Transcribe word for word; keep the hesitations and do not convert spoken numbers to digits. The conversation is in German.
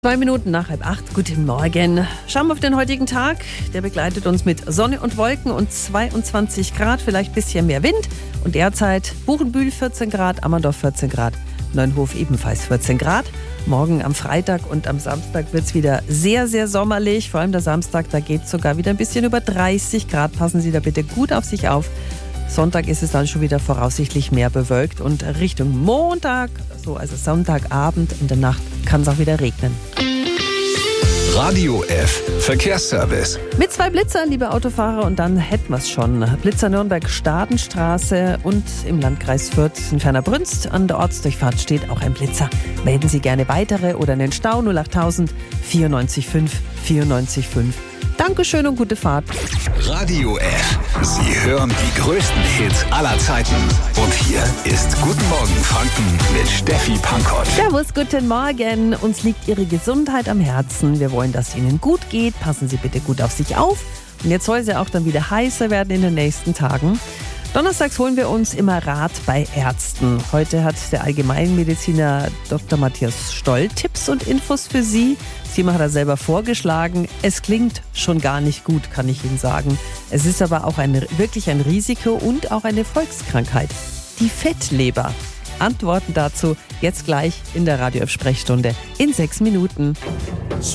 Zwei Minuten nach halb acht. Guten Morgen. Schauen wir auf den heutigen Tag. Der begleitet uns mit Sonne und Wolken und zweiundzwanzig Grad, vielleicht ein bisschen mehr Wind. Und derzeit Buchenbühl vierzehn Grad, Ammerndorf vierzehn Grad, Neuenhof ebenfalls vierzehn Grad. Morgen am Freitag und am Samstag wird es wieder sehr, sehr sommerlich. Vor allem der Samstag, da geht es sogar wieder ein bisschen über dreißig Grad. Passen Sie da bitte gut auf sich auf. Sonntag ist es dann schon wieder voraussichtlich mehr bewölkt und Richtung Montag, so also Sonntagabend in der Nacht, kann es auch wieder regnen. Radio F Verkehrsservice. Mit zwei Blitzern, liebe Autofahrer, und dann hätten wir es schon. Blitzer Nürnberg-Stadenstraße und im Landkreis Fürth in Fernerbrünst. An der Ortsdurchfahrt steht auch ein Blitzer. Melden Sie gerne weitere oder einen Stau null achttausend vierundneunzig fünf vierundneunzig fünf. Dankeschön und gute Fahrt. Radio F. Sie hören die größten Hits aller Zeiten. Und hier ist Guten Morgen Franken mit Steffi Pankow. Servus, guten Morgen. Uns liegt Ihre Gesundheit am Herzen. Wir wollen, dass es Ihnen gut geht. Passen Sie bitte gut auf sich auf. Und jetzt soll es ja auch dann wieder heißer werden in den nächsten Tagen. Donnerstags holen wir uns immer Rat bei Ärzten. Heute hat der Allgemeinmediziner Doktor Matthias Stoll Tipps und Infos für Sie. Das Thema hat er selber vorgeschlagen. Es klingt schon gar nicht gut, kann ich Ihnen sagen. Es ist aber auch ein, wirklich ein Risiko und auch eine Volkskrankheit. Die Fettleber. Antworten dazu jetzt gleich in der Radio F Sprechstunde in sechs Minuten.